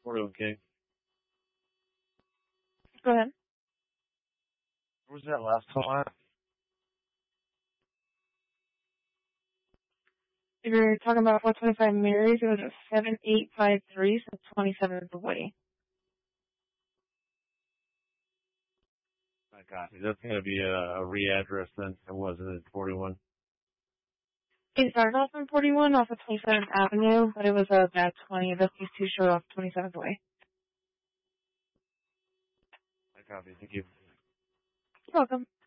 41K. Go ahead. Where was that last call at? If you're talking about 425 Marys, it was a 7853, so 27th away. I got you. That's going to be a re-address then. It wasn't at 41. It started off on 41 off of 27th Avenue, but it was about 20. These two showed off 27th away. I copy. Thank you. You're welcome.